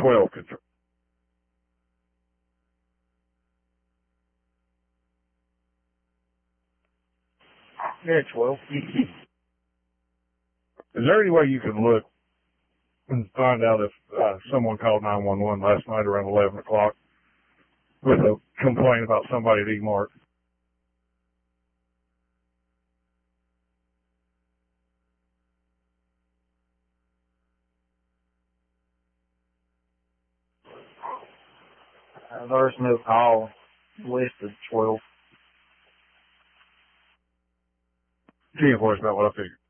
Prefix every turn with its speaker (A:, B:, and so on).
A: 12 control.
B: Yeah, 12.
A: Is there any way you can look and find out if someone called 911 last night around 11 o'clock with a complaint about somebody at E-Mart?
B: There's no call listed 12.
A: Gee, voice about what I figured.